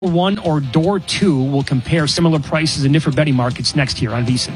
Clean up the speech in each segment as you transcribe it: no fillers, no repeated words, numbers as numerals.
1 or door 2 will compare similar prices in different betting markets next year on VSiN.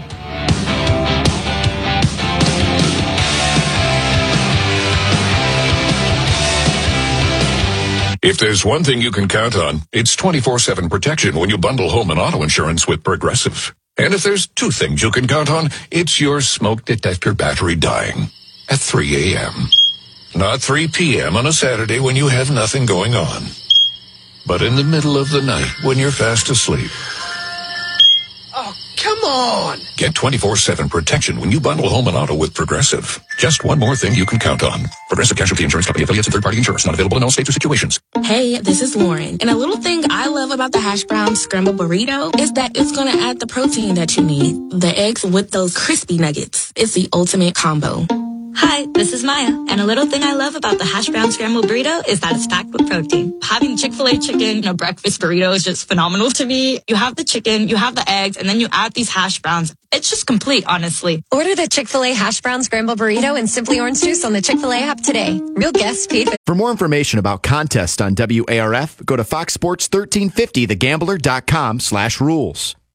If there's one thing you can count on, it's 24/7 protection when you bundle home and auto insurance with Progressive. And if there's two things you can count on, it's your smoke detector battery dying at 3 a.m. Not 3 p.m. on a Saturday when you have nothing going on, but in the middle of the night when you're fast asleep. Oh, come on! Get 24/7 protection when you bundle home and auto with Progressive. Just one more thing you can count on. Progressive Casualty Insurance Company affiliates and third-party insurance not available in all states or situations. Hey, this is Lauren. And a little thing I love about the hash brown scramble burrito is that it's going to add the protein that you need. The eggs with those crispy nuggets. It's the ultimate combo. Hi, this is Maya, and a little thing I love about the hash brown scrambled burrito is that it's packed with protein. Having Chick-fil-A chicken in a breakfast burrito is just phenomenal to me. You have the chicken, you have the eggs, and then you add these hash browns. It's just complete, honestly. Order the Chick-fil-A hash brown scrambled burrito and Simply Orange Juice on the Chick-fil-A app today. Real guests paid for. For more information about contests on WARF, go to Fox Sports 1350, thegambler.com/rules.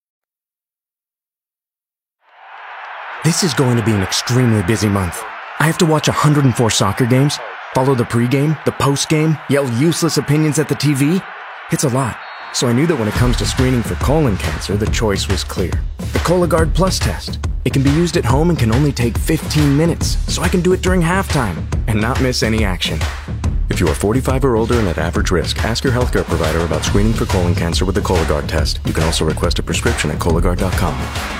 This is going to be an extremely busy month. I have to watch 104 soccer games, follow the pregame, the postgame, yell useless opinions at the TV. It's a lot. So I knew that when it comes to screening for colon cancer, the choice was clear. The Cologuard Plus test. It can be used at home and can only take 15 minutes, so I can do it during halftime and not miss any action. If you are 45 or older and at average risk, ask your healthcare provider about screening for colon cancer with the Cologuard test. You can also request a prescription at Cologuard.com.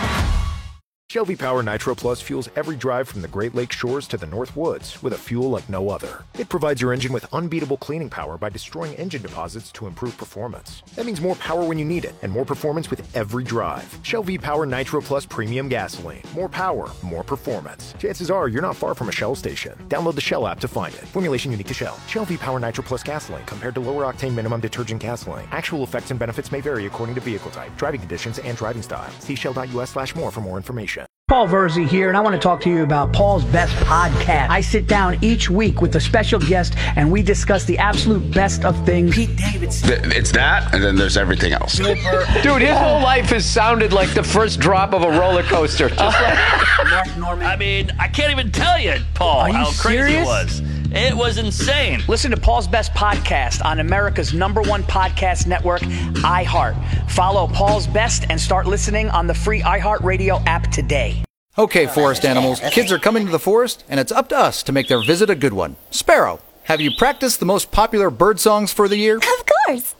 Shell V-Power Nitro Plus fuels every drive from the Great Lakes shores to the North Woods with a fuel like no other. It provides your engine with unbeatable cleaning power by destroying engine deposits to improve performance. That means more power when you need it and more performance with every drive. Shell V-Power Nitro Plus Premium Gasoline. More power, more performance. Chances are you're not far from a Shell station. Download the Shell app to find it. Formulation unique to Shell. Shell V-Power Nitro Plus Gasoline compared to lower octane minimum detergent gasoline. Actual effects and benefits may vary according to vehicle type, driving conditions, and driving style. See shell.us/more for more information. Paul Verzi here, and I want to talk to you about Paul's Best Podcast. I sit down each week with a special guest, and we discuss the absolute best of things. Pete Davidson. It's that, and then there's everything else. Dude, his whole life has sounded like the first drop of a roller coaster. Just like Mark Norman. I mean, I can't even tell you, Paul, how crazy it was. It was insane. Listen to Paul's Best Podcast on America's #1 podcast network, iHeart. Follow Paul's Best and start listening on the free iHeartRadio app today. Okay, forest animals, kids are coming to the forest, and it's up to us to make their visit a good one. Sparrow, have you practiced the most popular bird songs for the year? Of course.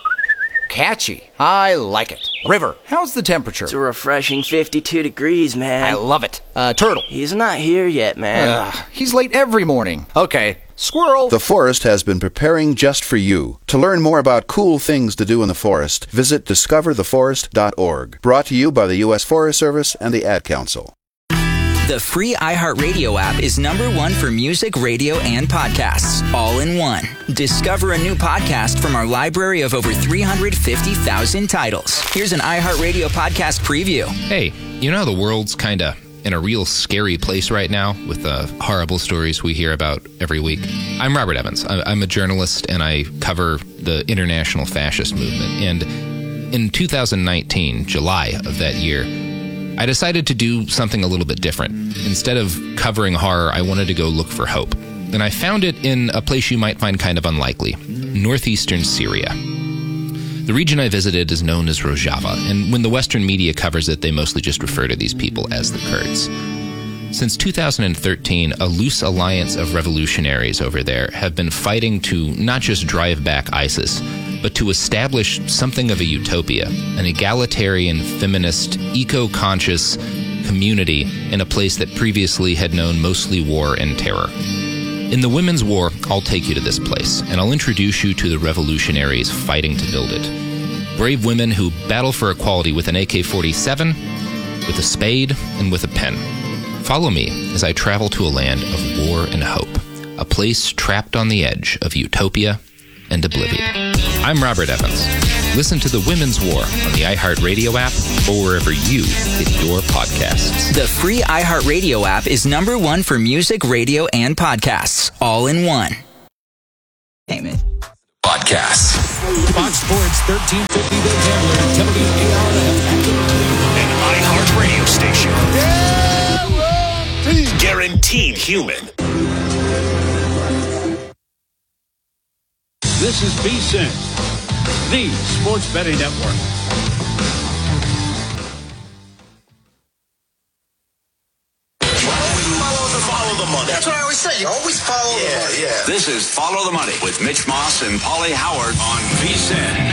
Catchy. I like it. River, how's the temperature? It's a refreshing 52 degrees, man. I love it. Turtle. He's not here yet, man. He's late every morning. Okay. Squirrel. The forest has been preparing just for you. To learn more about cool things to do in the forest, visit discovertheforest.org. Brought to you by the U.S. Forest Service and the Ad Council. The free iHeartRadio app is #1 for music, radio, and podcasts, all in one. Discover a new podcast from our library of over 350,000 titles. Here's an iHeartRadio podcast preview. Hey, you know how the world's kind of in a real scary place right now with the horrible stories we hear about every week? I'm Robert Evans. I'm a journalist, and I cover the international fascist movement. And in 2019, July of that year, I decided to do something a little bit different. Instead of covering horror, I wanted to go look for hope. And I found it in a place you might find kind of unlikely, northeastern Syria. The region I visited is known as Rojava, and when the Western media covers it, they mostly just refer to these people as the Kurds. Since 2013, a loose alliance of revolutionaries over there have been fighting to not just drive back ISIS, but to establish something of a utopia, an egalitarian, feminist, eco-conscious community in a place that previously had known mostly war and terror. In the Women's War, I'll take you to this place, and I'll introduce you to the revolutionaries fighting to build it. Brave women who battle for equality with an AK-47, with a spade, and with a pen. Follow me as I travel to a land of war and hope, a place trapped on the edge of utopia and oblivion. I'm Robert Evans. Listen to The Women's War on the iHeartRadio app or wherever you get your podcasts. The free iHeartRadio app is #1 for music, radio, and podcasts, all in one. Payment. Podcasts. Fox Sports 1350 The Gambler, WARF, an iHeart radio station. Guaranteed human. This is VSiN, the sports betting network. Follow the money. That's what I always say. You always follow the money. Yeah. This is Follow the Money with Mitch Moss and Paulie Howard on VSiN.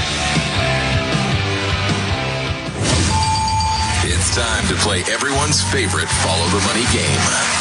It's time to play everyone's favorite Follow the Money game.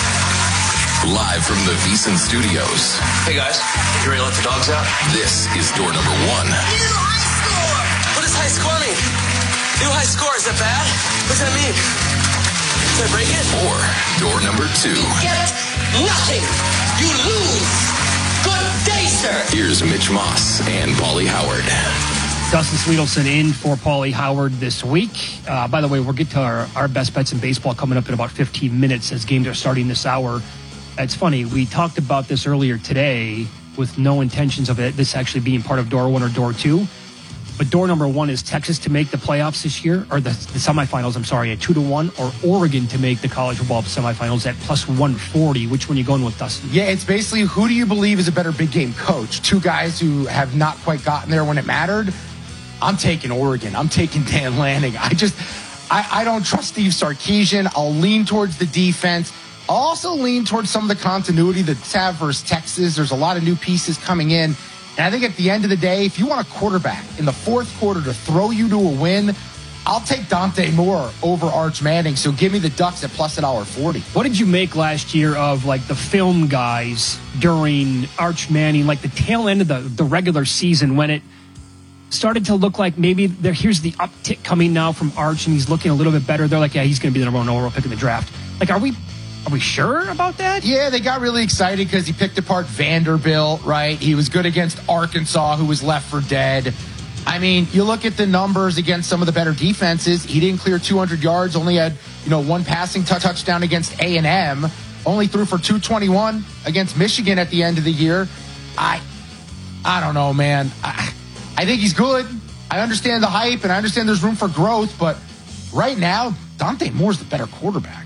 Live from the VSiN studios. Hey guys, you ready to let the dogs out? This is door number 1. New high score! What does high score mean? New high score, is that bad? What does that mean? Did I break it? Or door number 2. Get nothing! You lose! Good day, sir! Here's Mitch Moss and Paulie Howard. Dustin Sweetelson in for Paulie Howard this week. By the way, we'll get to our best bets in baseball coming up in about 15 minutes as games are starting this hour. It's funny, we talked about this earlier today with no intentions of this actually being part of door 1 or door 2. But door number 1 is Texas to make the playoffs this year, or the semifinals, I'm sorry, at 2-1, or Oregon to make the college football semifinals at plus 140. Which one are you going with, Dustin? Yeah, it's basically who do you believe is a better big game coach? Two guys who have not quite gotten there when it mattered. I'm taking Oregon. I'm taking Dan Lanning. I don't trust Steve Sarkisian. I'll lean towards the defense. I'll also lean towards some of the continuity that's have versus Texas. There's a lot of new pieces coming in. And I think at the end of the day, if you want a quarterback in the fourth quarter to throw you to a win, I'll take Dante Moore over Arch Manning. So give me the Ducks at plus $1.40. What did you make last year of like the film guys during Arch Manning, like the tail end of the regular season when it started to look like maybe here's the uptick coming now from Arch and he's looking a little bit better. They're like, yeah, he's going to be the number 1 overall pick in the draft. Like, are we sure about that? Yeah, they got really excited because he picked apart Vanderbilt, right? He was good against Arkansas, who was left for dead. I mean, you look at the numbers against some of the better defenses. He didn't clear 200 yards, only had, one passing touchdown against A&M, only threw for 221 against Michigan at the end of the year. I don't know, man. I think he's good. I understand the hype, and I understand there's room for growth, but right now, Dante Moore's the better quarterback.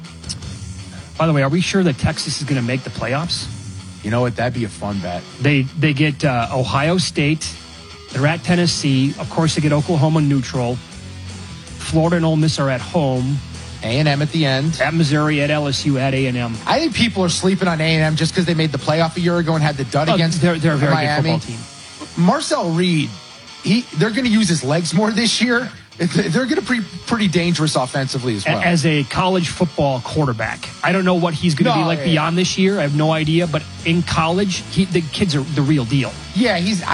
By the way, are we sure that Texas is going to make the playoffs? You know what? That'd be a fun bet. They get Ohio State. They're at Tennessee. Of course, they get Oklahoma neutral. Florida and Ole Miss are at home. A&M at the end. At Missouri, at LSU, at A&M. I think people are sleeping on A&M just because they made the playoff a year ago and had the dud against they're a very Miami. good football team. Marcel Reed, they're going to use his legs more this year. They're going to be pretty dangerous offensively as well. As a college football quarterback, I don't know what he's going to be like beyond this year. I have no idea. But in college, the kids are the real deal. Yeah,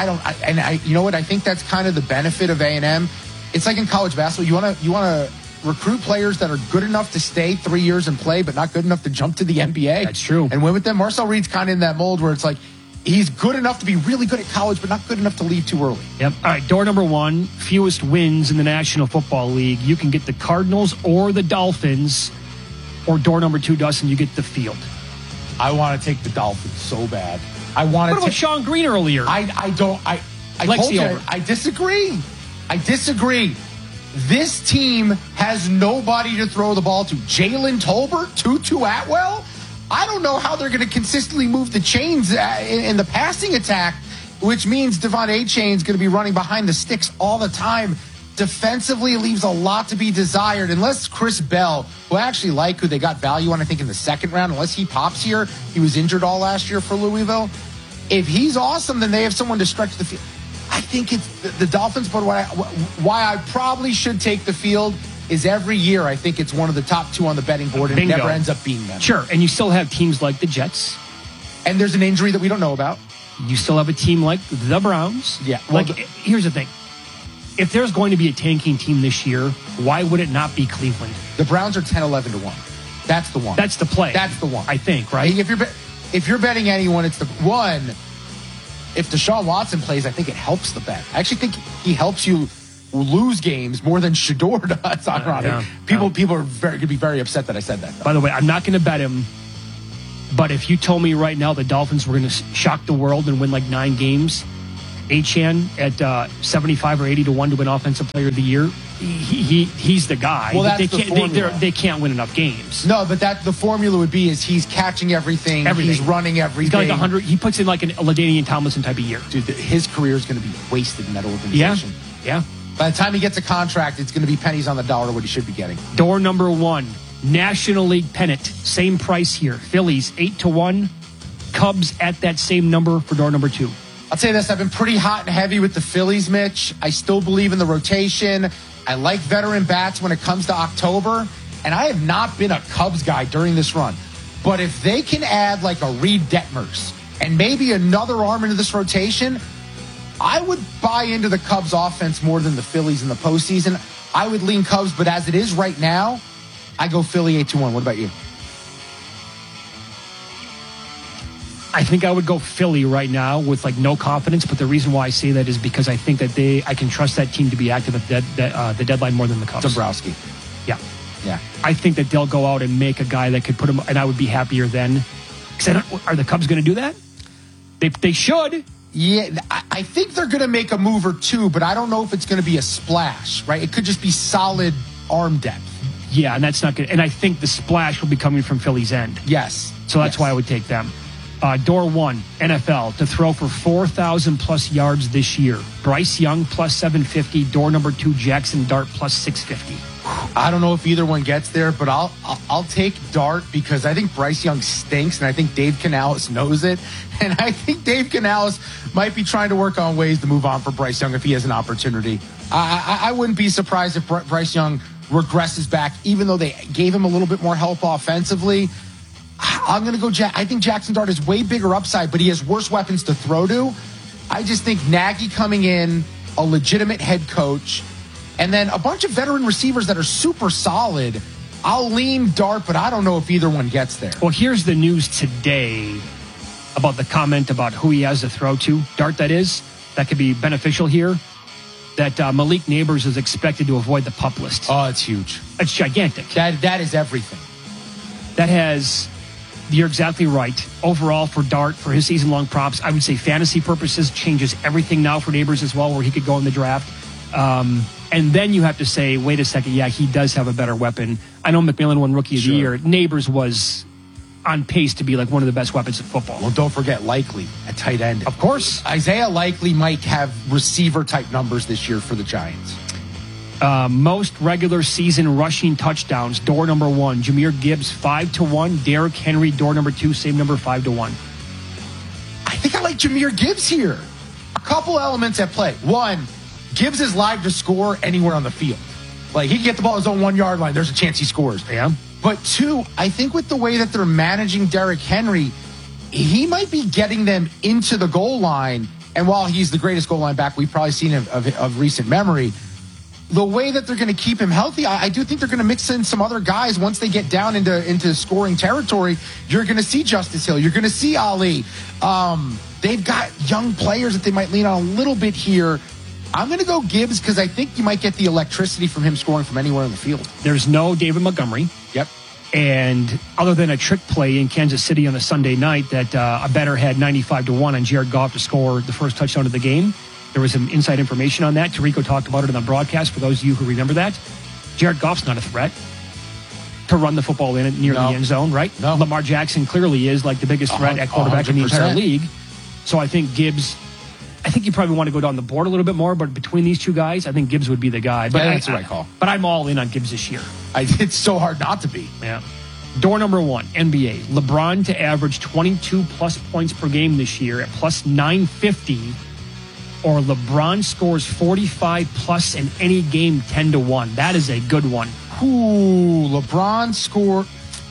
you know what? I think that's kind of the benefit of A&M. It's like in college basketball. You want to recruit players that are good enough to stay 3 years and play, but not good enough to jump to the NBA. That's true. And win with them. Marcel Reed's kind of in that mold where it's like, he's good enough to be really good at college, but not good enough to leave too early. Yep. All right, door number 1, fewest wins in the National Football League. You can get the Cardinals or the Dolphins. Or door number 2, Dustin, you get the field. I want to take the Dolphins so bad. What about Sean Green earlier? I told you, I disagree. This team has nobody to throw the ball to. Jalen Tolbert, Tutu Atwell. I don't know how they're going to consistently move the chains in the passing attack, which means Devon A-Chain's going to be running behind the sticks all the time. Defensively, it leaves a lot to be desired. Unless Chris Bell, who I actually like, who they got value on, I think, in the second round, unless he pops here, he was injured all last year for Louisville. If he's awesome, then they have someone to stretch the field. I think it's the Dolphins, but why I probably should take the field is every year I think it's one of the top 2 on the betting board, and it never ends up being them. Sure, and you still have teams like the Jets. And there's an injury that we don't know about. You still have a team like the Browns. Yeah. Well, here's the thing. If there's going to be a tanking team this year, why would it not be Cleveland? The Browns are 10-11-1. That's the one. That's the play. That's the one. I think, right? If you're betting anyone, it's the one. If Deshaun Watson plays, I think it helps the bet. I actually think he helps you lose games more than Shedeur does. Ironic. Yeah. People are going to be very upset that I said that, though. By the way, I'm not going to bet him. But if you told me right now the Dolphins were going to shock the world and win like 9 games, Achane at 75 or 80 to 1 to win Offensive Player of the Year. He's the guy. Well, that's the formula. They can't win enough games. No, but the formula would be is he's catching everything. He's running everything. He's got like 100. He puts in like a LaDainian Tomlinson type of year. Dude, his career is going to be wasted in that organization. Yeah. By the time he gets a contract, it's going to be pennies on the dollar what he should be getting. Door number 1, National League pennant. Same price here. Phillies 8 to 1. Cubs at that same number for door number 2. I'll tell you this, I've been pretty hot and heavy with the Phillies, Mitch. I still believe in the rotation. I like veteran bats when it comes to October, and I have not been a Cubs guy during this run. But if they can add like a Reed Detmers and maybe another arm into this rotation, I would buy into the Cubs offense more than the Phillies in the postseason. I would lean Cubs, but as it is right now, I go Philly 8-1. What about you? I think I would go Philly right now with like no confidence, but the reason why I say that is because I think that I can trust that team to be active at the deadline more than the Cubs. Dombrowski. Yeah. Yeah. I think that they'll go out and make a guy that could put him, and I would be happier then. Are the Cubs going to do that? They should. Yeah, I think they're going to make a move or two, but I don't know if it's going to be a splash, right? It could just be solid arm depth. Yeah, and that's not good. And I think the splash will be coming from Philly's end. Yes. So that's why I would take them. Door 1, NFL, to throw for 4,000 plus yards this year. Bryce Young plus 750. Door number 2, Jackson Dart plus 650. I don't know if either one gets there, but I'll take Dart because I think Bryce Young stinks, and I think Dave Canales knows it. And I think Dave Canales might be trying to work on ways to move on for Bryce Young if he has an opportunity. I wouldn't be surprised if Bryce Young regresses back, even though they gave him a little bit more help offensively. I'm going to go I think Jackson Dart has way bigger upside, but he has worse weapons to throw to. I just think Nagy coming in, a legitimate head coach, and then a bunch of veteran receivers that are super solid. I'll lean Dart, but I don't know if either one gets there. Well, here's the news today about the comment about who he has to throw to. Dart, that is. That could be beneficial here. That Malik Neighbors is expected to avoid the PUP list. Oh, it's huge. It's gigantic. That is everything. That has... You're exactly right. Overall, for Dart, for his season-long props, I would say fantasy purposes changes everything now for Neighbors as well, where he could go in the draft. And then you have to say, wait a second, yeah, he does have a better weapon. I know McMillan won Rookie of the Year. Neighbors was on pace to be like one of the best weapons in football. Well, don't forget Likely at tight end. Of course. Isaiah Likely might have receiver-type numbers this year for the Giants. Most regular season rushing touchdowns. Door number 1, Jahmyr Gibbs 5 to 1. Derrick Henry, door number 2, same number, 5 to 1. I think I like Jahmyr Gibbs here. A couple elements at play. One, Gibbs is live to score anywhere on the field. Like he can get the ball at his own 1 yard line. There's a chance he scores. Yeah. But two, I think with the way that they're managing Derrick Henry, he might be getting them into the goal line. And while he's the greatest goal line back we've probably seen of recent memory, the way that they're going to keep him healthy, I do think they're going to mix in some other guys once they get down into scoring territory. You're going to see Justice Hill. You're going to see Ali. They've got young players that they might lean on a little bit here. I'm going to go Gibbs because I think you might get the electricity from him scoring from anywhere in the field. There's no David Montgomery. Yep. And other than a trick play in Kansas City on a Sunday night that a bettor had 95 to 1 on Jared Goff to score the first touchdown of the game, there was some inside information on that. Tirico talked about it on the broadcast for those of you who remember that. Jared Goff's not a threat to run the football in near the end zone, right? No. Lamar Jackson clearly is like the biggest threat at quarterback 100%. In the entire league. So I think Gibbs, I think you probably want to go down the board a little bit more, but between these two guys, I think Gibbs would be the guy. But that's the right call. But I'm all in on Gibbs this year. It's so hard not to be. Yeah. Door number 1, NBA. LeBron to average 22-plus points per game this year at plus 950. Or LeBron scores 45-plus in any game 10 to 1. That is a good one. Ooh, LeBron's going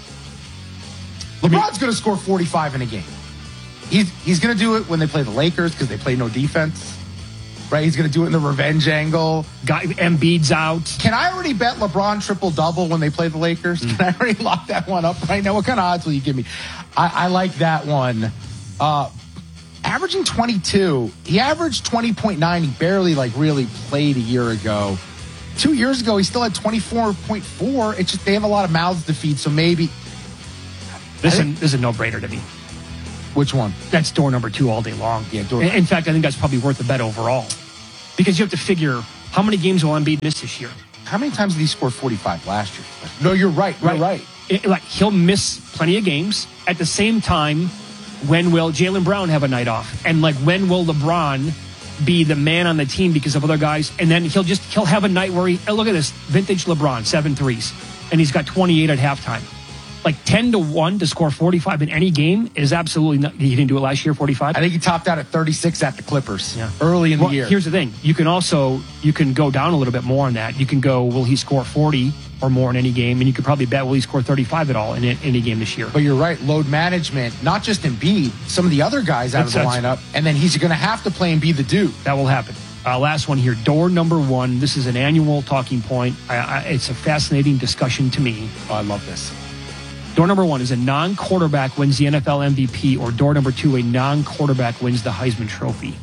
to score 45 in a game. He's going to do it when they play the Lakers because they play no defense. Right? He's going to do it in the revenge angle. Embiid's out. Can I already bet LeBron triple-double when they play the Lakers? Can I already lock that one up right now? What kind of odds will you give me? I like that one. Averaging 22. He averaged 20.9. He barely really played a year ago. 2 years ago, he still had 24.4. It's just they have a lot of mouths to feed, so maybe. This is a no-brainer to me. Which one? That's door number 2 all day long. Yeah, in fact, I think that's probably worth the bet overall. Because you have to figure, how many games will Embiid miss this year? How many times did he score 45 last year? No, you're right. You're right. He'll miss plenty of games. At the same time, when will Jaylen Brown have a night off? And when will LeBron be the man on the team because of other guys? And then he'll have a night where look at this, vintage LeBron, 7 threes. And he's got 28 at halftime. 10-1 to score 45 in any game is absolutely not. He didn't do it last year, 45. I think he topped out at 36 at the Clippers early in the year. Here's the thing. You can go down a little bit more on that. You can go, will he score 40 or more in any game? And you could probably bet, will he score 35 at all in any game this year? But you're right. Load management, not just Embiid, some of the other guys out of the lineup. And then he's going to have to play and be the dude. That will happen. Last one here, door number 1. This is an annual talking point. It's a fascinating discussion to me. Oh, I love this. Door number 1 is a non-quarterback wins the NFL MVP, or door number 2, a non-quarterback wins the Heisman Trophy.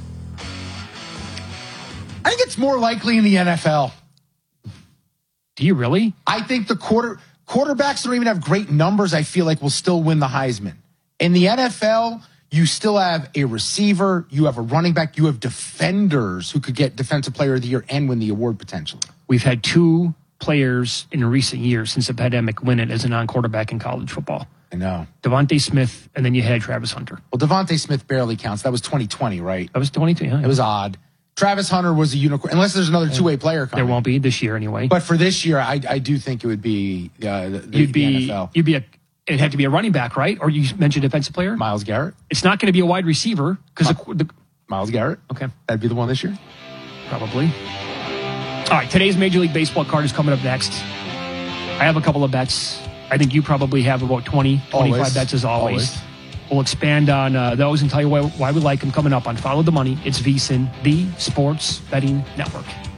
I think it's more likely in the NFL. Do you really? I think the quarterbacks don't even have great numbers, I feel like will still win the Heisman. In the NFL, you still have a receiver, you have a running back, you have defenders who could get Defensive Player of the Year and win the award potentially. We've had 2 players in recent years since the pandemic win it as a non-quarterback in college football. I know. Devontae Smith, and then you had Travis Hunter. Well, Devontae Smith barely counts. That was 2020, right? That was 2020, huh? It was odd. Travis Hunter was a unicorn, unless there's another two-way player coming. There won't be this year anyway. But for this year, I do think it would be the NFL. It'd have to be a running back, right? Or you mentioned defensive player? Myles Garrett. It's not going to be a wide receiver because Myles Garrett. Okay. That'd be the one this year? Probably. All right, today's Major League Baseball card is coming up next. I have a couple of bets. I think you probably have about 20, 25 bets as always. We'll expand on those and tell you why we like them coming up on Follow the Money. It's VSiN, the Sports Betting Network.